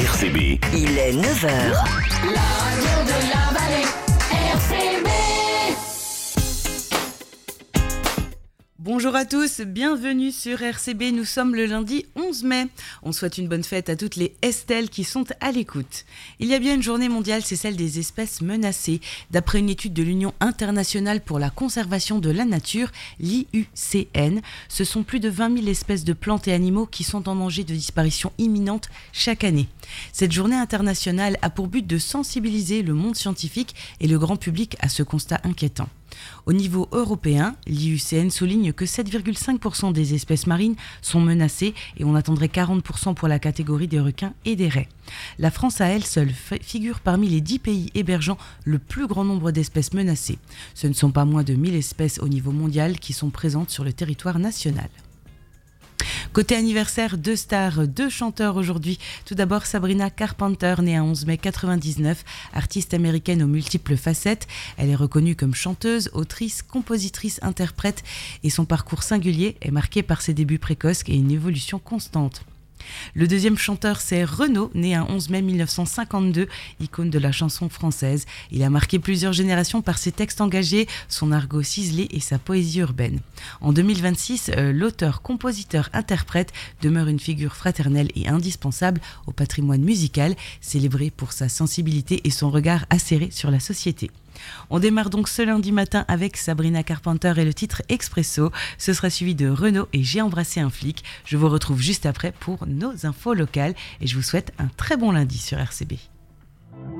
RCB. Il est 9h. La radio de la vallée, RCB. Bonjour à tous, bienvenue sur RCB, nous sommes le lundi 11 mai. On souhaite une bonne fête à toutes les Estelles qui sont à l'écoute. Il y a bien une journée mondiale, c'est celle des espèces menacées. D'après une étude de l'Union internationale pour la conservation de la nature, l'IUCN, ce sont plus de 20 000 espèces de plantes et animaux qui sont en danger de disparition imminente chaque année. Cette journée internationale a pour but de sensibiliser le monde scientifique et le grand public à ce constat inquiétant. Au niveau européen, l'IUCN souligne que 7,5% des espèces marines sont menacées et on attendrait 40% pour la catégorie des requins et des raies. La France à elle seule figure parmi les 10 pays hébergeant le plus grand nombre d'espèces menacées. Ce ne sont pas moins de 1000 espèces au niveau mondial qui sont présentes sur le territoire national. Côté anniversaire, deux stars, deux chanteurs aujourd'hui. Tout d'abord Sabrina Carpenter, née un 11 mai 99, artiste américaine aux multiples facettes. Elle est reconnue comme chanteuse, autrice, compositrice, interprète et son parcours singulier est marqué par ses débuts précoces et une évolution constante. Le deuxième chanteur, c'est Renaud, né un 11 mai 1952, icône de la chanson française. Il a marqué plusieurs générations par ses textes engagés, son argot ciselé et sa poésie urbaine. En 2026, l'auteur, compositeur, interprète demeure une figure fraternelle et indispensable au patrimoine musical, célébré pour sa sensibilité et son regard acéré sur la société. On démarre donc ce lundi matin avec Sabrina Carpenter et le titre Expresso. Ce sera suivi de Renaud et J'ai embrassé un flic. Je vous retrouve juste après pour nos infos locales et je vous souhaite un très bon lundi sur RCB.